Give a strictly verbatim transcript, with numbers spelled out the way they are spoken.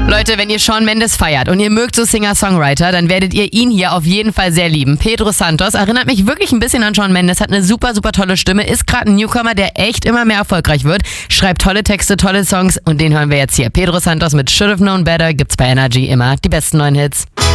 Leute, wenn ihr Shawn Mendes feiert und ihr mögt so Singer-Songwriter, dann werdet ihr ihn hier auf jeden Fall sehr lieben. Pedro Santos erinnert mich wirklich ein bisschen an Shawn Mendes, hat eine super, super tolle Stimme, ist gerade ein Newcomer, der echt immer mehr erfolgreich wird, schreibt tolle Texte, tolle Songs und den hören wir jetzt hier. Pedro Santos mit Should Have Known Better gibt's bei Energy immer die besten neuen Hits.